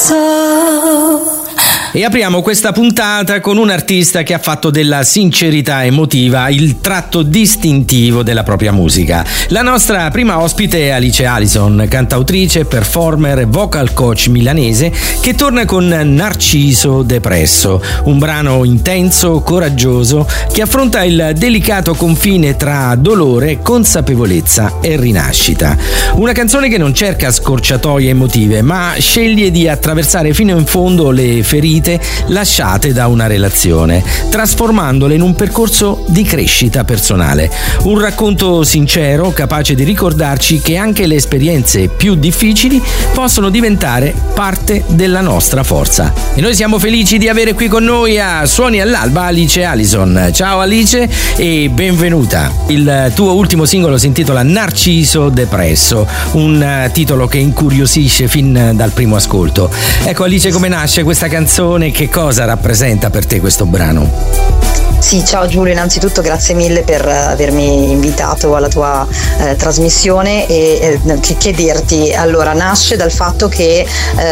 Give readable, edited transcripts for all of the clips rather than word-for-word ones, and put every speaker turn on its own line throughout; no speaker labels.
E apriamo questa puntata con un artista che ha fatto della sincerità emotiva il tratto distintivo della propria musica. La nostra prima ospite è Alice Alison, cantautrice, performer e vocal coach milanese, che torna con Narciso Depresso, un brano intenso, coraggioso, che affronta il delicato confine tra dolore, consapevolezza e rinascita. Una canzone che non cerca scorciatoie emotive, ma sceglie di attraversare fino in fondo le ferite lasciate da una relazione, trasformandole in un percorso di crescita personale. Un racconto sincero, capace di ricordarci che anche le esperienze più difficili possono diventare parte della nostra forza. E noi siamo felici di avere qui con noi a Suoni all'Alba Alice Alison. Ciao Alice e benvenuta. Il tuo ultimo singolo si intitola Narciso Depresso, un titolo che incuriosisce fin dal primo ascolto. Ecco Alice, come nasce questa canzone? Che cosa rappresenta per te questo brano?
Sì, ciao Giulio, innanzitutto grazie mille per avermi invitato alla tua trasmissione e che dirti. Allora, nasce dal fatto che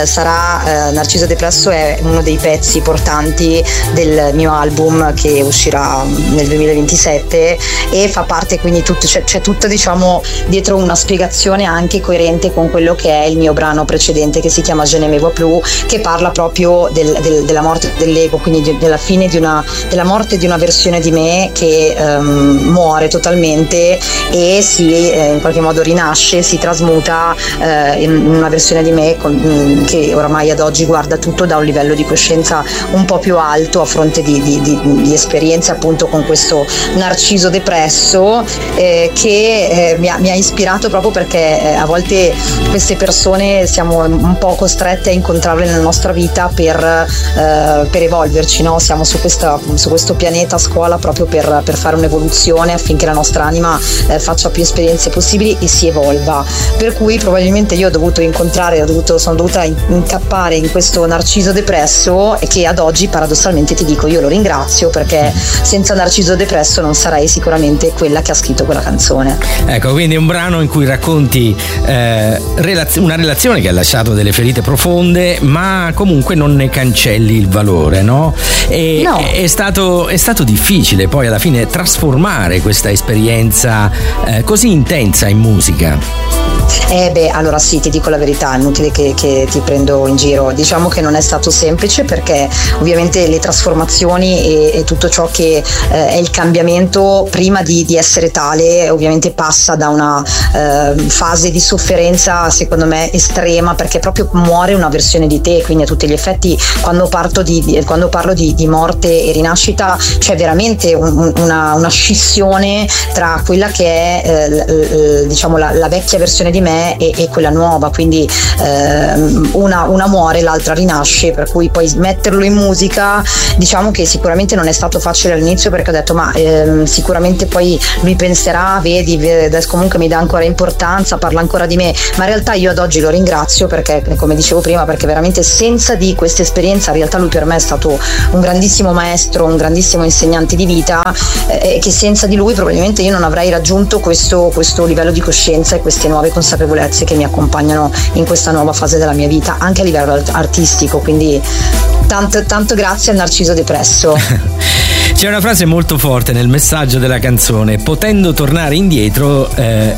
Narciso Depresso è uno dei pezzi portanti del mio album che uscirà nel 2027 e fa parte, quindi c'è tutta, diciamo, dietro una spiegazione anche coerente con quello che è il mio brano precedente che si chiama Je ne me vois plus, che parla proprio della morte dell'ego, quindi della fine della morte di una versione di me che muore totalmente e in qualche modo rinasce, si trasmuta in una versione di me che oramai ad oggi guarda tutto da un livello di coscienza un po' più alto a fronte di esperienze appunto con questo Narciso Depresso che mi ha ispirato proprio perché a volte queste persone siamo un po' costrette a incontrarle nella nostra vita per evolverci, no? Siamo su questo pianeta a scuola proprio per fare un'evoluzione affinché la nostra anima faccia più esperienze possibili e si evolva, per cui probabilmente io sono dovuta incappare in questo Narciso Depresso e che ad oggi paradossalmente ti dico io lo ringrazio, perché senza Narciso Depresso non sarei sicuramente quella che ha scritto quella canzone. Ecco, quindi è un brano in cui racconti una relazione che ha lasciato delle ferite profonde, ma comunque non ne cancelli il valore, no? No. È stato difficile poi alla fine trasformare questa esperienza così intensa in musica. Allora sì, ti dico la verità, è inutile che ti prendo in giro. Diciamo che non è stato semplice, perché ovviamente le trasformazioni e tutto ciò che è il cambiamento prima di essere tale ovviamente passa da una fase di sofferenza secondo me estrema, perché proprio muore una versione di te, quindi a tutti gli effetti quando parlo di morte e rinascita c'è veramente una scissione tra quella che è diciamo la vecchia versione di me e quella nuova, quindi una muore, l'altra rinasce, per cui poi metterlo in musica diciamo che sicuramente non è stato facile all'inizio, perché ho detto ma sicuramente poi lui penserà, vedi adesso comunque mi dà ancora importanza, parla ancora di me, ma in realtà io ad oggi lo ringrazio perché, come dicevo prima, perché veramente senza di questa esperienza in realtà lui per me è stato un grandissimo maestro, un grandissimo insegnante di vita, che senza di lui probabilmente io non avrei raggiunto questo livello di coscienza e queste nuove consapevolezze che mi accompagnano in questa nuova fase della mia vita, anche a livello artistico, quindi tanto grazie al Narciso Depresso.
C'è una frase molto forte nel messaggio della canzone: potendo tornare indietro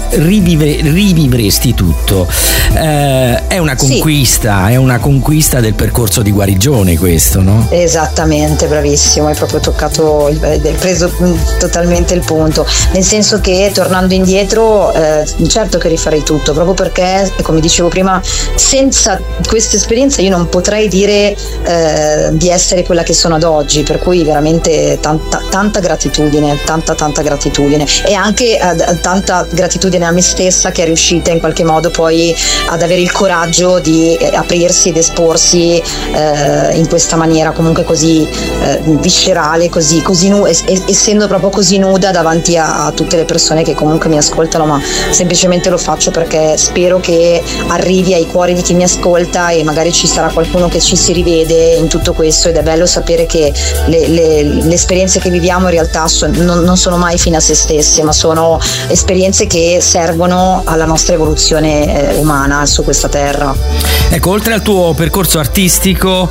rivivresti tutto. È una conquista, sì. È una conquista del percorso di guarigione questo, no? Esattamente, bravissimo, hai proprio hai preso totalmente il punto, nel senso che tornando indietro certo che rifarei tutto, proprio perché come dicevo prima senza questa esperienza io non potrei dire di essere quella che sono ad oggi, per cui veramente tanta gratitudine, tanta gratitudine, e anche tanta gratitudine a me stessa che è riuscita in qualche modo poi ad avere il coraggio di aprirsi ed esporsi in questa maniera comunque così viscerale, così essendo proprio così nuda davanti a tutte le persone che comunque mi ascoltano, ma semplicemente lo faccio perché spero che arrivi ai cuori di chi mi ascolta e magari ci sarà qualcuno che ci si rivede in tutto questo, ed è bello sapere che l'esperienza
esperienze che viviamo in realtà non sono mai fine a se stesse, ma sono esperienze che servono alla nostra evoluzione umana su questa terra.
Ecco, oltre al tuo percorso artistico,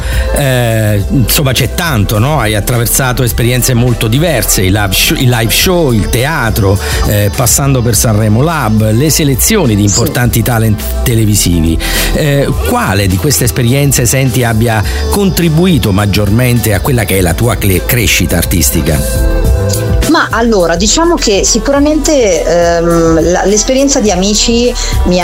insomma c'è tanto, no? Hai attraversato esperienze molto diverse, i live show, il teatro, passando per Sanremo Lab, le selezioni di importanti talent televisivi. Quale di queste esperienze senti abbia contribuito maggiormente a quella che è la tua crescita artistica?
Ma allora, diciamo che sicuramente l'esperienza di Amici mi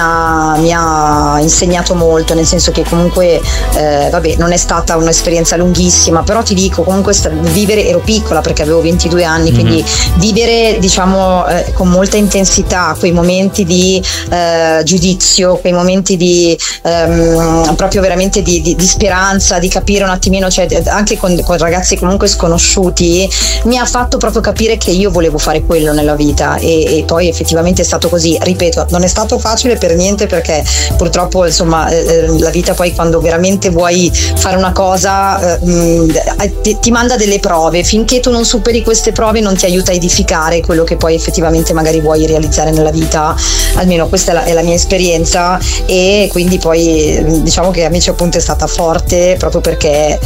ha insegnato molto, nel senso che comunque non è stata un'esperienza lunghissima, però ti dico comunque vivere, ero piccola perché avevo 22 anni, quindi vivere con molta intensità quei momenti di giudizio, quei momenti di proprio veramente di speranza, di capire un attimino, cioè anche con ragazzi comunque sconosciuti, mi ha fatto proprio capire che io volevo fare quello nella vita e poi effettivamente è stato così. Ripeto, non è stato facile per niente, perché purtroppo insomma la vita poi, quando veramente vuoi fare una cosa, ti manda delle prove. Finché tu non superi queste prove non ti aiuta a edificare quello che poi effettivamente magari vuoi realizzare nella vita. Almeno questa è la mia esperienza, e quindi poi diciamo che Amici appunto è stata forte proprio perché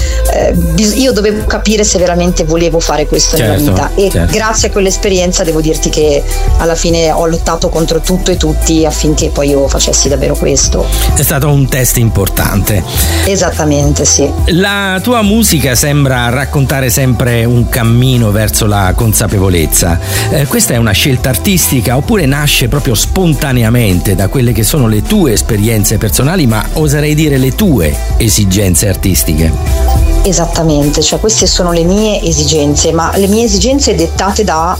io dovevo capire se veramente volevo fare questo nella vita, e grazie a quell'esperienza devo dirti che alla fine ho lottato contro tutto e tutti affinché poi io facessi davvero questo.
È stato un test importante.
Esattamente, sì.
La tua musica sembra raccontare sempre un cammino verso la consapevolezza. Questa è una scelta artistica oppure nasce proprio spontaneamente da quelle che sono le tue esperienze personali, ma oserei dire le tue esigenze artistiche?
Esattamente, cioè queste sono le mie esigenze, ma le mie esigenze dettate da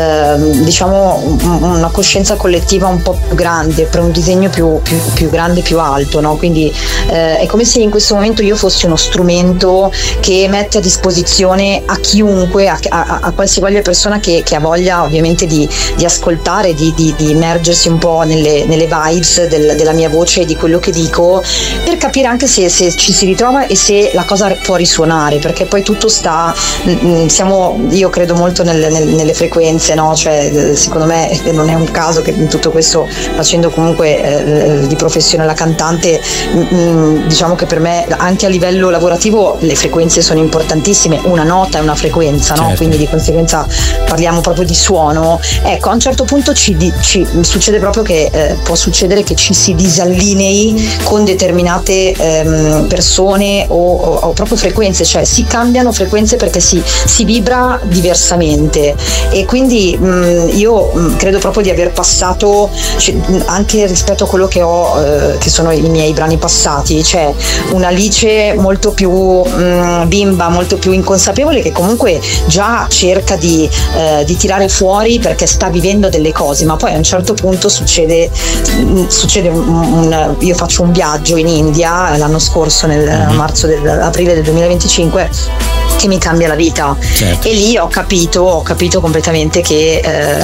diciamo una coscienza collettiva un po' più grande, per un disegno più grande, più alto, no? Quindi è come se in questo momento io fossi uno strumento che mette a disposizione a chiunque, a qualsivoglia persona che ha voglia ovviamente di ascoltare, di immergersi un po' nelle vibes della mia voce e di quello che dico, per capire anche se ci si ritrova e se la cosa può risuonare, perché poi tutto io credo molto nelle frequenze, no? Cioè secondo me non è un caso che in tutto questo, facendo comunque di professione la cantante, diciamo che per me anche a livello lavorativo le frequenze sono importantissime. Una nota è una frequenza, no? Certo. Quindi di conseguenza parliamo proprio di suono. Ecco, a un certo punto ci succede proprio che può succedere che ci si disallinei con determinate persone o proprio frequenze, cioè si cambiano frequenze perché si vibra diversamente, e quindi io credo proprio di aver passato, anche rispetto a quello che ho, che sono i miei brani passati, cioè un'Alice molto più bimba, molto più inconsapevole, che comunque già cerca di tirare fuori perché sta vivendo delle cose, ma poi a un certo punto succede io faccio un viaggio in India l'anno scorso, nel aprile del 2025, che mi cambia la vita. Certo. E lì ho capito completamente che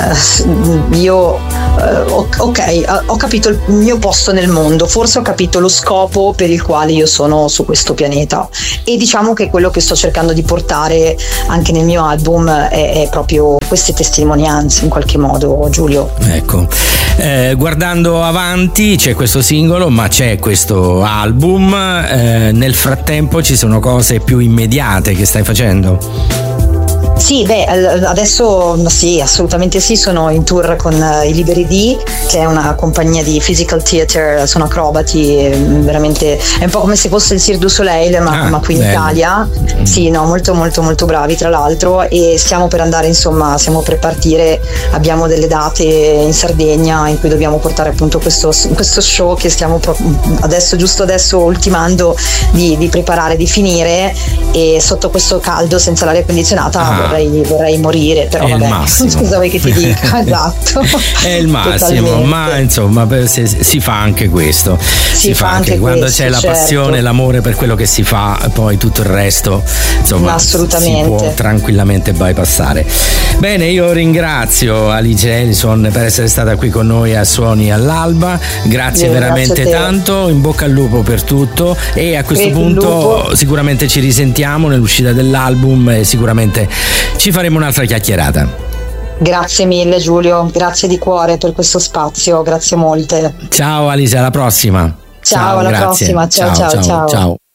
ho capito il mio posto nel mondo, forse ho capito lo scopo per il quale io sono su questo pianeta, e diciamo che quello che sto cercando di portare anche nel mio album è proprio queste testimonianze, in qualche modo, Giulio.
Ecco, guardando avanti c'è questo singolo, ma c'è questo album, nel frattempo ci sono cose più immediate che stai facendo?
Sì, adesso sì, assolutamente sì, sono in tour con i Liberi D, che è una compagnia di physical theater, sono acrobati, veramente è un po' come se fosse il Cirque du Soleil, ma qui in Italia. Sì, no, molto molto molto bravi tra l'altro, e stiamo per andare, insomma, stiamo per partire, abbiamo delle date in Sardegna in cui dobbiamo portare appunto questo show che stiamo giusto adesso ultimando di preparare, di finire, e sotto questo caldo senza l'aria condizionata vorrei morire, però vabbè, scusa, vuoi che ti dica? Esatto,
è il massimo. Totalmente. Ma insomma si fa anche questo, si fa anche quando questo, c'è la passione, l'amore per quello che si fa, poi tutto il resto insomma si può tranquillamente bypassare. Bene, io ringrazio Alice Ellison per essere stata qui con noi a Suoni all'Alba, grazie veramente tanto, in bocca al lupo per tutto, e a questo punto sicuramente ci risentiamo nell'uscita dell'album, e sicuramente ci faremo un'altra chiacchierata.
Grazie mille Giulio, grazie di cuore per questo spazio, grazie molte.
Ciao Alice, alla prossima.
Ciao, alla
grazie.
prossima, ciao.